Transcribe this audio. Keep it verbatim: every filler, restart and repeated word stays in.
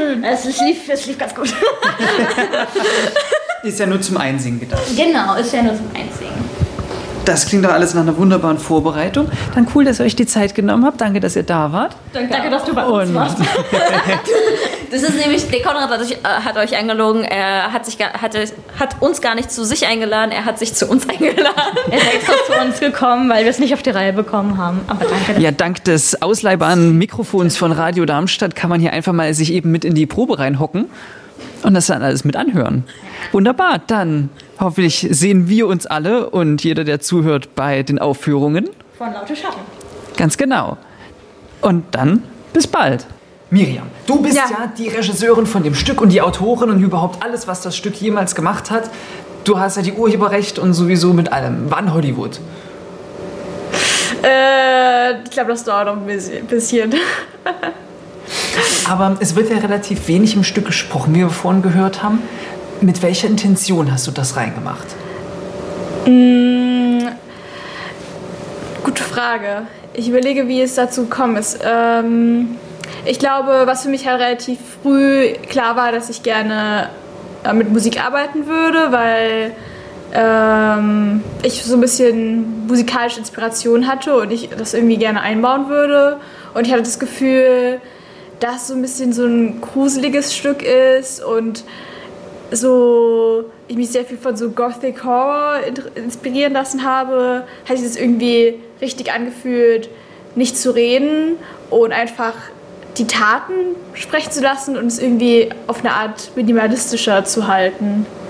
schön. Es lief, es lief ganz gut. Ist ja nur zum Einsingen gedacht. Genau, ist ja nur zum Einsingen. Das klingt doch alles nach einer wunderbaren Vorbereitung. Dann cool, dass ihr euch die Zeit genommen habt. Danke, dass ihr da wart. Danke, Danke dass du bei uns Und warst. Das ist nämlich, der Konrad hat euch, hat euch angelogen. Er hat, sich, hat, hat uns gar nicht zu sich eingeladen, er hat sich zu uns eingeladen. Er ist extra zu uns gekommen, weil wir es nicht auf die Reihe bekommen haben. Aber danke. Ja, dank des ausleihbaren Mikrofons von Radio Darmstadt kann man hier einfach mal sich eben mit in die Probe reinhocken und das dann alles mit anhören. Wunderbar, dann hoffentlich sehen wir uns alle und jeder, der zuhört, bei den Aufführungen. Von Laute Schatten. Ganz genau. Und dann bis bald. Miriam, du bist ja. ja die Regisseurin von dem Stück und die Autorin und überhaupt alles, was das Stück jemals gemacht hat. Du hast ja die Urheberrecht und sowieso mit allem. Wann Hollywood? Äh, ich glaube, das dauert noch ein bisschen. Aber es wird ja relativ wenig im Stück gesprochen, wie wir vorhin gehört haben. Mit welcher Intention hast du das reingemacht? Mmh, gute Frage. Ich überlege, wie es dazu gekommen ist. Ähm, ich glaube, was für mich halt relativ früh klar war, dass ich gerne äh, mit Musik arbeiten würde, weil ähm, ich so ein bisschen musikalische Inspiration hatte und ich das irgendwie gerne einbauen würde. Und ich hatte das Gefühl, dass es so ein bisschen so ein gruseliges Stück ist und so ich mich sehr viel von so Gothic Horror inspirieren lassen habe, hat sich das irgendwie richtig angefühlt, nicht zu reden und einfach die Taten sprechen zu lassen und es irgendwie auf eine Art minimalistischer zu halten.